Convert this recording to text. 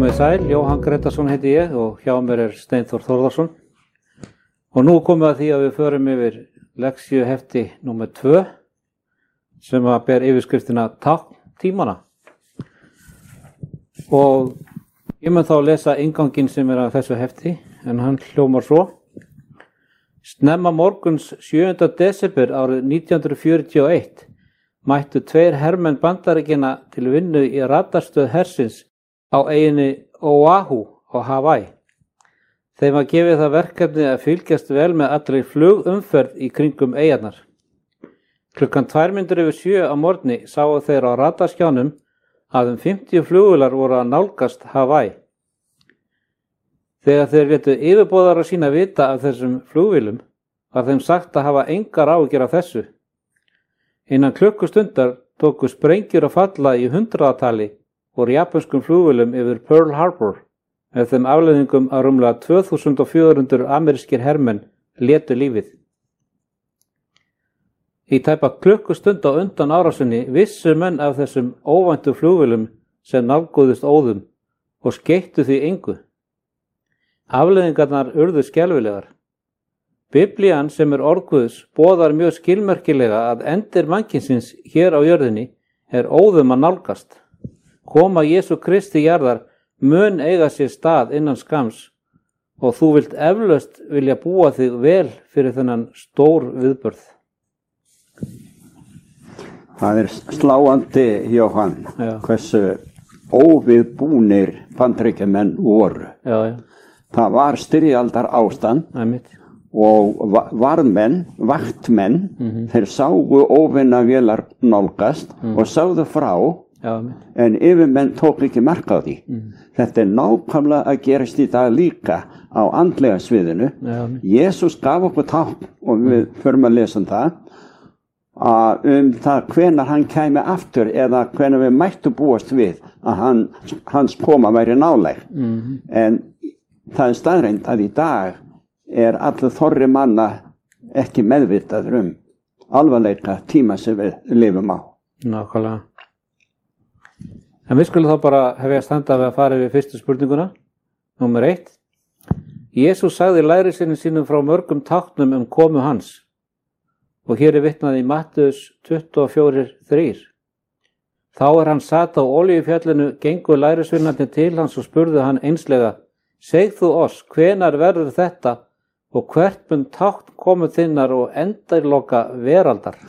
Komið sæl, Jóhann Gretarsson heiti ég og hjá mér Steinþór Þórðarsson. Og nú komum við að því að við förum yfir leksíuhefti númer 2 sem að ber yfirskriftina Tákn tímana. Og ég mun þá lesa innganginn sem af þessu hefti, en hann hljómar svo. Snemma morguns 7. desember árið 1941 mættu 2 hermenn Bandaríkjanna til vinnu í radarstöð hersins á eyjunni Oahu á Hawaii. Þeim var gefið það verkefni að fylgjast vel með allri flugumferð í kringum eyjarnar. Klukkan 6:02 á morgni sáu þeir á radarskjánum að 50 flugvélar voru að nálgast Hawaii. Þegar þeir létu yfirboðara sína vita af þessum flugvélum var þeim sagt að hafa engar áhyggjur af þessu. Innan klukkustundar tóku sprengjur að falla í hundraðatali úr japönskum flugvélum yfir Pearl Harbor með þeim afleiðingum að rúmlega 2400 amerískir hermenn létu lífið. Í tæpa klukkustund á undan árásinni vissu menn af þessum óvæntu flugvélum sem nálguðust óðum og skeyttu því engu. Afleiðingarnar urðu skelfilegar. Biblían sem orð Guðs boðar mjög skilmerkilega að endir mannkynsins hér á jörðinni óðum að nálgast. Koma Jesú Kristi jarðar mun eiga sér stað innan skams og þú vilt eflaust vilja búa þig vel fyrir þennan stór viðburð. Það sláandi, Jóhann, hversu óviðbúnir Bandaríkjamenn voru. Já. Það var styrjaldar ástand og varðmenn, vaktmenn, þeir sáu óvinavélar nálgast og sáðu frá. En yfirmenn tók ekki mark á því. Þetta nákvæmlega að gerast í dag líka á andlega sviðinu. Jesús gaf okkur tákn og við förum að lesa það það hvenær hann kæmi aftur eða hvenær við mættu búast við að hans koma væri nálæg. En það staðreynd að í dag allur þorri manna ekki meðvitaður alvarleika tíma sem við lifum á. Nákvæmlega. En við skulum þá bara hefja standa við að fara við fyrstu spurninguna, númer 1. Jesús sagði lærisveinum sínum frá mörgum táknum komu hans. Og hér vitnað í Mattheus 24:3. Þá hann sat á Olíufjallinu, gengu lærisveinarnir til hans og spurðu hann einslega, segð þú oss, hvenær verður þetta og hvert mun tákn komu þinnar og endaloka veraldar?